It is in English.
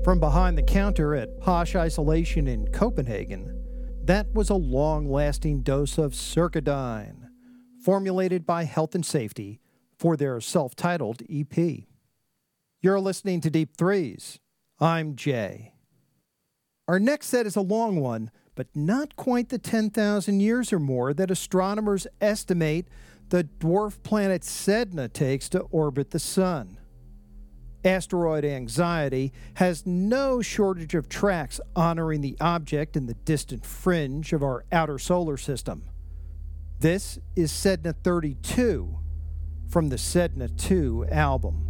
From behind the counter at Posh Isolation in Copenhagen, that was a long-lasting dose of Circadine, formulated by Health and Safety for their self-titled EP. You're listening to Deep Threes. I'm Jay. Our next set is a long one, but not quite the 10,000 years or more that astronomers estimate the dwarf planet Sedna takes to orbit the Sun. Asteroid anxiety has no shortage of tracks honoring the object in the distant fringe of our outer solar system. This is Sedna 32 from the Sedna 2 album.